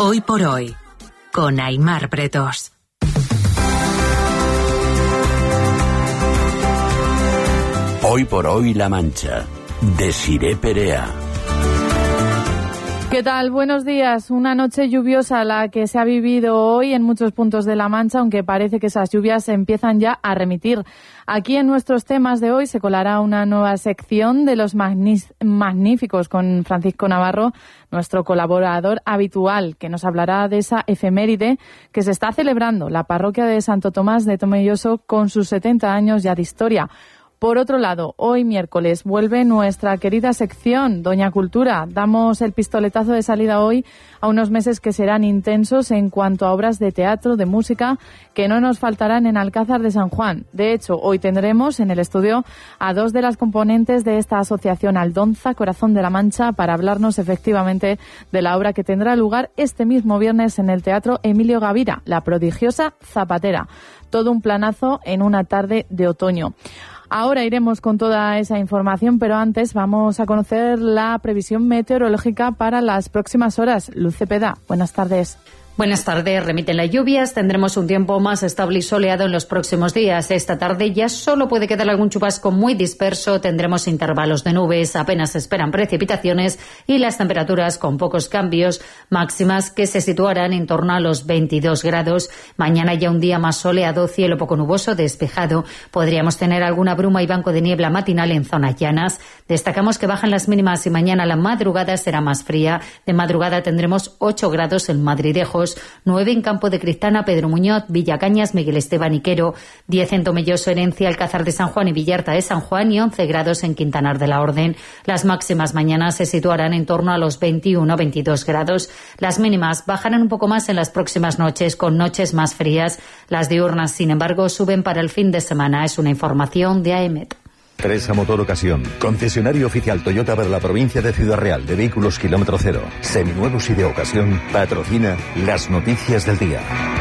Hoy por hoy, con Aimar Bretos. Hoy por hoy La Mancha, de Siré Perea. ¿Qué tal? Buenos días. Una noche lluviosa la que se ha vivido hoy en muchos puntos de La Mancha, aunque parece que esas lluvias empiezan ya a remitir. Aquí en nuestros temas de hoy se colará una nueva sección de los magníficos con Francisco Navarro, nuestro colaborador habitual, que nos hablará de esa efeméride que se está celebrando la parroquia de Santo Tomás de Tomelloso con sus 70 años ya de historia. Por otro lado, hoy miércoles vuelve nuestra querida sección Doña Cultura. Damos el pistoletazo de salida hoy a unos meses que serán intensos en cuanto a obras de teatro, de música, que no nos faltarán en Alcázar de San Juan. De hecho, hoy tendremos en el estudio a dos de las componentes de esta asociación Aldonza, Corazón de la Mancha, para hablarnos efectivamente de la obra que tendrá lugar este mismo viernes en el Teatro Emilio Gavira, La prodigiosa Zapatera. Todo un planazo en una tarde de otoño. Ahora iremos con toda esa información, pero antes vamos a conocer la previsión meteorológica para las próximas horas. Luz Cepeda, buenas tardes. Buenas tardes. Remiten las lluvias. Tendremos un tiempo más estable y soleado en los próximos días. Esta tarde ya solo puede quedar algún chubasco muy disperso. Tendremos intervalos de nubes. Apenas se esperan precipitaciones y las temperaturas con pocos cambios, máximas que se situarán en torno a los 22 grados. Mañana ya un día más soleado, cielo poco nuboso, despejado. Podríamos tener alguna bruma y banco de niebla matinal en zonas llanas. Destacamos que bajan las mínimas y mañana la madrugada será más fría. De madrugada tendremos 8 grados en Madridejos, 9 en Campo de Cristana, Pedro Muñoz, Villacañas, Miguel Esteban y Quero, 10 en Tomelloso, Herencia, Alcázar de San Juan y Villarta de San Juan y 11 grados en Quintanar de la Orden. Las máximas mañana se situarán en torno a los 21-22 grados. Las mínimas bajarán un poco más en las próximas noches, con noches más frías. Las diurnas, sin embargo, suben para el fin de semana. Es una información de AEMET. Teresa Motor Ocasión, concesionario oficial Toyota para la provincia de Ciudad Real, de vehículos kilómetro cero, seminuevos y de ocasión, patrocina las noticias del día.